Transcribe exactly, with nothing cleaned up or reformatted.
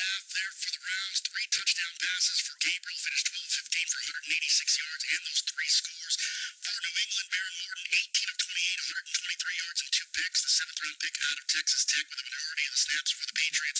half there for the Browns. Three touchdown passes for Gabriel. Finished twelve fifteen for one hundred eighty-six yards and those three scores. For New England, Baron Morton, eighteen of twenty-eight, one hundred twenty-three yards and two picks. The seventh round pick out of Texas Tech with a majority of the snaps for the Patriots.